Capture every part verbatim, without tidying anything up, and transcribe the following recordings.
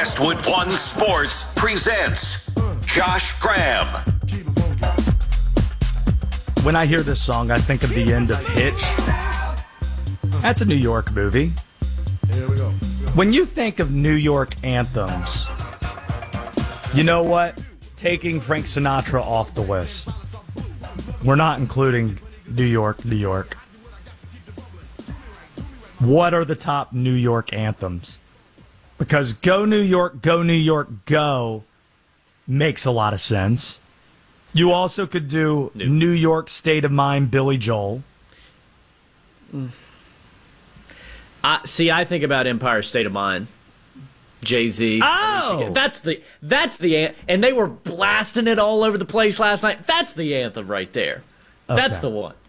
Westwood One Sports presents Josh Graham. When I hear this song, I think of the end of Hitch. That's a New York movie. Here we go. When you think of New York anthems, you know what? Taking Frank Sinatra off the list. We're not including New York, New York. What are the top New York anthems? Because Go New York, Go New York, Go makes a lot of sense. You also could do New, New York State of Mind, Billy Joel. I, see, I think about Empire State of Mind, Jay-Z. Oh! That's the, that's the, and they were blasting it all over the place last night. That's the anthem right there. Okay. That's the one.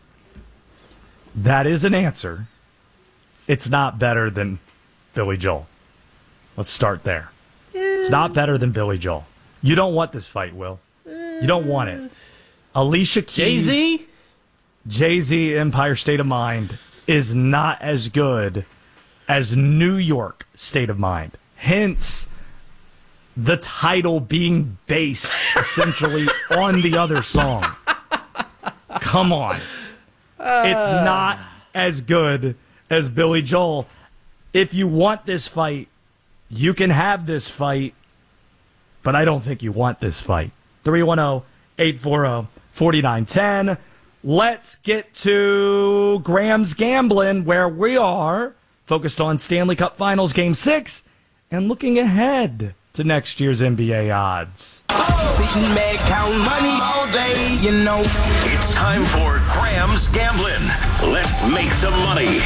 That is an answer. It's not better than Billy Joel. Let's start there. It's not better than Billy Joel. You don't want this fight, Will. You don't want it. Alicia Keys, Jay-Z? Jay-Z, Empire State of Mind is not as good as New York State of Mind. Hence, the title being based essentially on the other song. Come on. It's not as good as Billy Joel. If you want this fight, you can have this fight, but I don't think you want this fight. three one zero, eight four zero, four nine one zero. Let's get to Graham's Gambling, where we are focused on Stanley Cup Finals Game six and looking ahead to next year's N B A odds. Sitting back, count money all day, you know. It's time for Graham's Gambling. Let's make some money.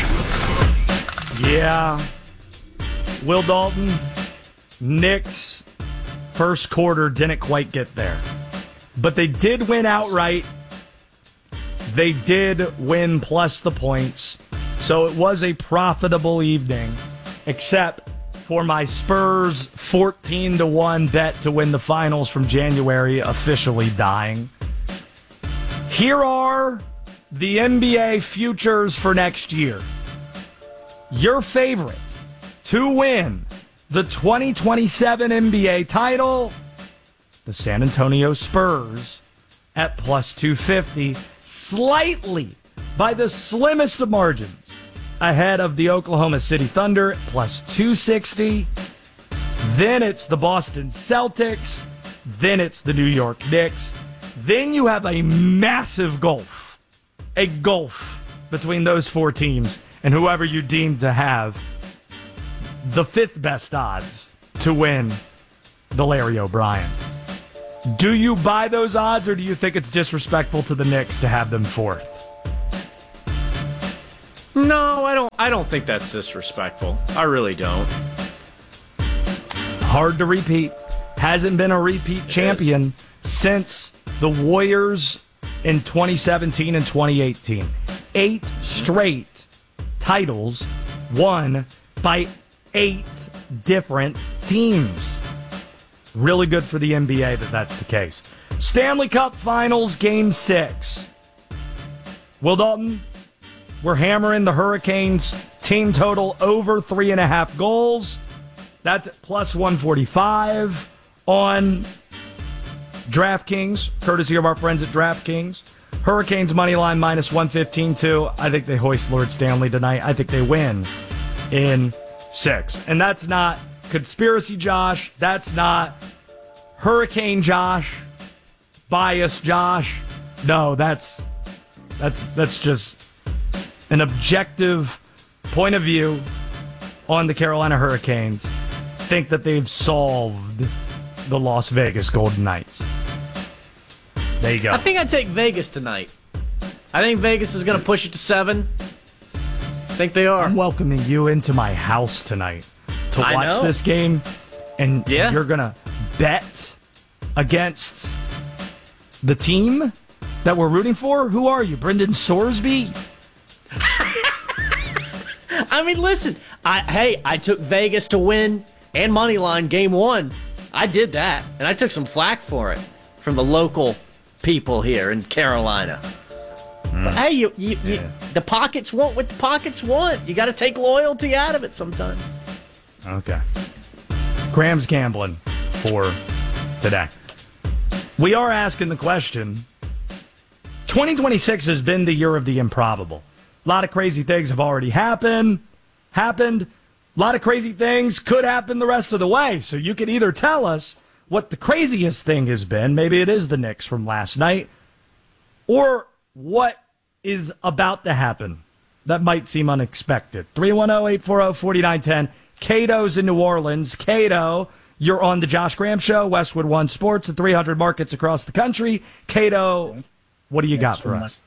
Yeah. Will Dalton, Knicks, first quarter didn't quite get there. But they did win outright. They did win plus the points. So it was a profitable evening, except for my Spurs fourteen to one bet to win the finals from January officially dying. Here are the N B A futures for next year. Your favorite to win the twenty twenty-seven N B A title, the San Antonio Spurs, at plus two fifty, slightly by the slimmest of margins, ahead of the Oklahoma City Thunder at plus two sixty. Then it's the Boston Celtics. Then it's the New York Knicks. Then you have a massive gulf, a gulf between those four teams and whoever you deem to have the fifth best odds to win the Larry O'Brien. Do you buy those odds, or do you think it's disrespectful to the Knicks to have them fourth? No, I don't. I don't think that's disrespectful. I really don't. Hard to repeat. Hasn't been a repeat It champion is. since the Warriors in twenty seventeen and twenty eighteen. Eight straight titles won by eight different teams. Really good for the N B A that that's the case. Stanley Cup Finals Game six. Will Dalton, we're hammering the Hurricanes team total over three and a half goals. That's at plus one forty-five on DraftKings, courtesy of our friends at DraftKings. Hurricanes money line minus one fifteen too. I think they hoist Lord Stanley tonight. I think they win in six. And that's not Conspiracy Josh. That's not Hurricane Josh. Bias Josh. No, that's that's that's just an objective point of view on the Carolina Hurricanes. Think that they've solved the Las Vegas Golden Knights. There you go. I think I'd take Vegas tonight. I think Vegas is going to push it to seven. I think they are. I'm welcoming you into my house tonight to I watch know. this game, and Yeah. you're going to bet against the team that we're rooting for? Who are you, Brendan Sorsby? I mean, listen. I hey, I took Vegas to win and money line game one. I did that, and I took some flack for it from the local people here in Carolina. Mm. But hey, you, you, Yeah. you the pockets want what the pockets want. You got to take loyalty out of it sometimes. Okay. Graham's gambling for today. We are asking the question, twenty twenty-six has been the year of the improbable. A lot of crazy things have already happened. Happened. A lot of crazy things could happen the rest of the way. So you can either tell us what the craziest thing has been, maybe it is the Knicks from last night, or what is about to happen that might seem unexpected. three one zero, eight four zero, four nine one zero. Cato's in New Orleans. Cato, you're on the Josh Graham Show, Westwood One Sports, at three hundred markets across the country. Cato, what do you got for us?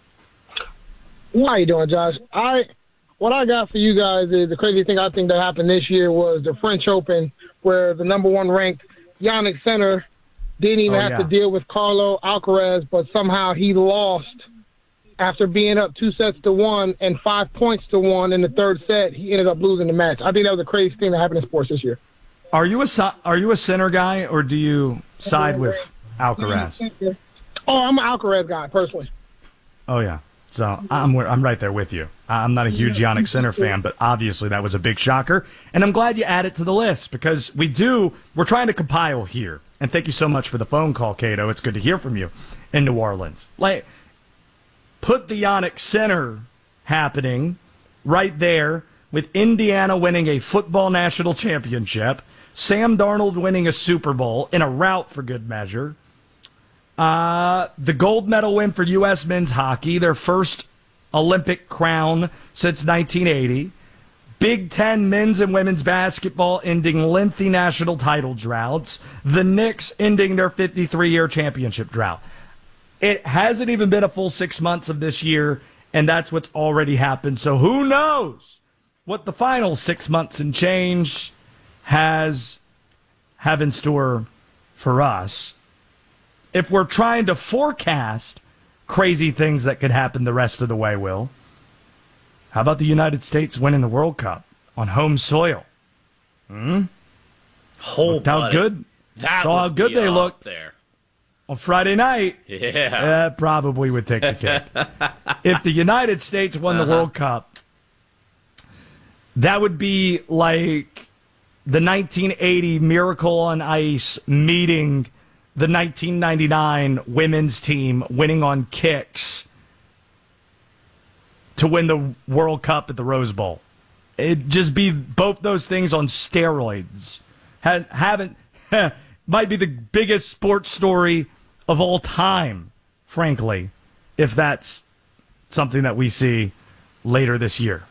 How you doing, Josh? I what I got for you guys is the crazy thing I think that happened this year was the French Open, where the number one ranked Yannick Sinner didn't even oh, have yeah. to deal with Carlo Alcaraz, but somehow he lost after being up two sets to one and five points to one in the third set. He ended up losing the match. I think that was the craziest thing that happened in sports this year. Are you a are you a Sinner guy, or do you side with Alcaraz? Oh, I'm an Alcaraz guy personally. Oh yeah. So I'm I'm right there with you. I'm not a huge Yannick Sinner fan, but obviously that was a big shocker. And I'm glad you added it to the list because we do, we're trying to compile here. And thank you so much for the phone call, Cato. It's good to hear from you in New Orleans. Like, put the Yannick Sinner happening right there with Indiana winning a football national championship, Sam Darnold winning a Super Bowl in a rout for good measure. Uh, the gold medal win for U S men's hockey, their first Olympic crown since nineteen eighty. Big Ten men's and women's basketball ending lengthy national title droughts. The Knicks ending their fifty-three-year championship drought. It hasn't even been a full six months of this year, and that's what's already happened. So who knows what the final six months and change has have in store for us. If we're trying to forecast crazy things that could happen the rest of the way, Will, how about the United States winning the World Cup on home soil? Hmm? Whole Looked how buddy. good, That saw how would good be they up looked there. on Friday night. Yeah. That probably would take the cake. If the United States won the Uh-huh. World Cup, that would be like the nineteen eighty Miracle on Ice meeting the nineteen ninety-nine women's team winning on kicks to win the World Cup at the Rose Bowl. It'd just be both those things on steroids. Ha- haven't might be the biggest sports story of all time, frankly, if that's something that we see later this year.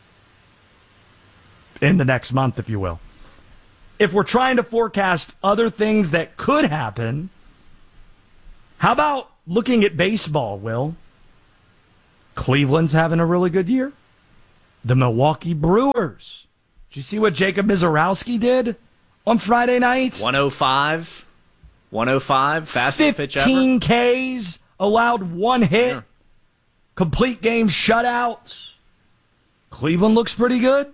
In the next month, if you will. If we're trying to forecast other things that could happen, how about looking at baseball, Will? Cleveland's having a really good year. The Milwaukee Brewers. Did you see what Jacob Mizorowski did on Friday night? one oh five. one oh five. Fastest pitch ever. fifteen Ks, allowed one hit. Yeah. Complete game shutouts. Cleveland looks pretty good.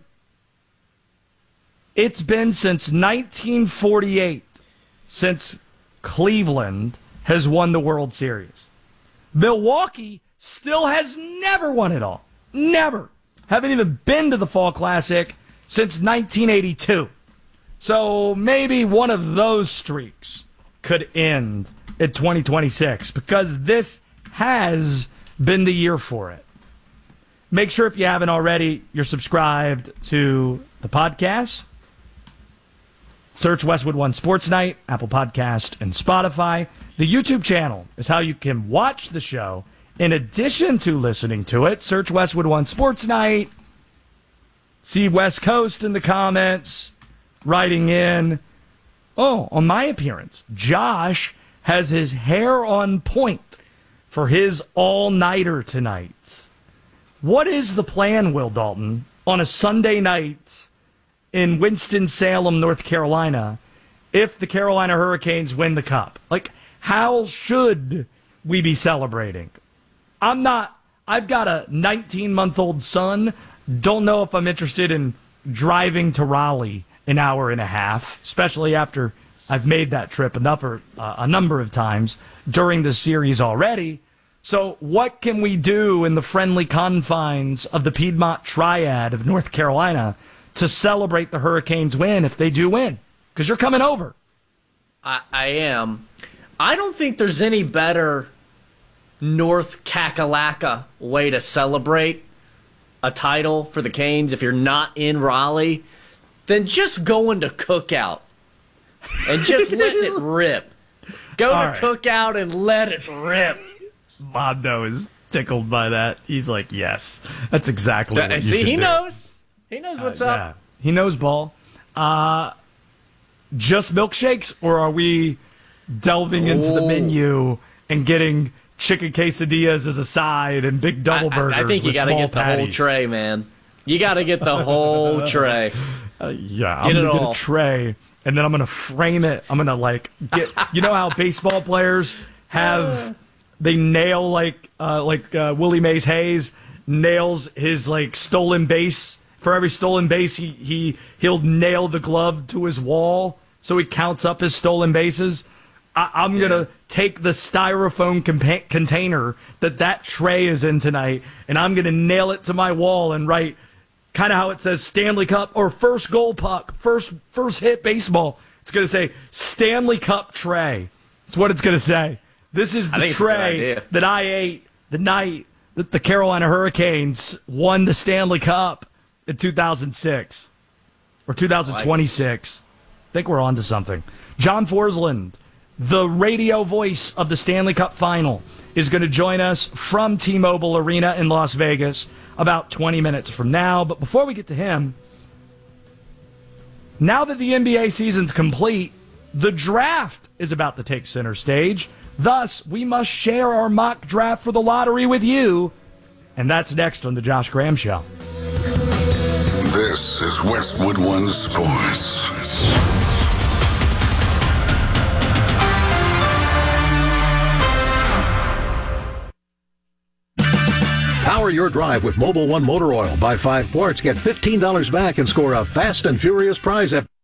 It's been since nineteen forty-eight since Cleveland has won the World Series. Milwaukee still has never won it all. Never. Haven't even been to the Fall Classic since nineteen eighty-two. So maybe one of those streaks could end in twenty twenty-six because this has been the year for it. Make sure if you haven't already, you're subscribed to the podcast. Search Westwood One Sports Night, Apple Podcast, and Spotify. The YouTube channel is how you can watch the show in addition to listening to it. Search Westwood One Sports Night. See West Coast in the comments, writing in. Oh, on my appearance, Josh has his hair on point for his all-nighter tonight. What is the plan, Will Dalton, on a Sunday night in Winston-Salem, North Carolina, if the Carolina Hurricanes win the Cup? Like, how should we be celebrating? I'm not, I've got a nineteen-month-old son. Don't know if I'm interested in driving to Raleigh an hour and a half, especially after I've made that trip enough or, uh, a number of times during the series already. So what can we do in the friendly confines of the Piedmont Triad of North Carolina to celebrate the Hurricanes win if they do win? Because you're coming over. I, I am. I don't think there's any better North Kakalaka way to celebrate a title for the Canes if you're not in Raleigh than just going to Cookout and just letting it rip. Go All to right. Cookout and let it rip. Mondo is tickled by that. He's like, yes, that's exactly what you See, should he do. knows. He knows what's Uh, up. yeah. He knows ball. Uh, just milkshakes, or are we delving into the Oh. menu and getting chicken quesadillas as a side and big double I, burgers? I, I think you with got to small get the whole patties? tray, man. You got to get the whole tray. Uh, yeah, Get I'm it gonna all. get a tray, and then I'm gonna frame it. I'm gonna like get. You know how baseball players have they nail like uh, like uh, Willie Mays Hayes nails his like stolen base. For every stolen base, he he he'll nail the glove to his wall so he counts up his stolen bases. I, I'm Yeah. gonna take the styrofoam compa- container that that tray is in tonight, and I'm gonna nail it to my wall and write kind of how it says Stanley Cup or first goal puck, first first hit baseball. It's gonna say Stanley Cup tray. That's what it's gonna say. This is I the think it's a good tray idea. that I ate the night that the Carolina Hurricanes won the Stanley Cup in two thousand six or two thousand twenty-six. I think we're on to something. John Forsland, the radio voice of the Stanley Cup Final, is going to join us from T-Mobile Arena in Las Vegas about twenty minutes from now. But before we get to him, now that the N B A season's complete, the draft is about to take center stage. Thus, we must share our mock draft for the lottery with you. And that's next on The Josh Graham Show. This is Westwood One Sports. Power your drive with Mobile One Motor Oil. Buy five quarts, get fifteen dollars back, and score a fast and furious prize at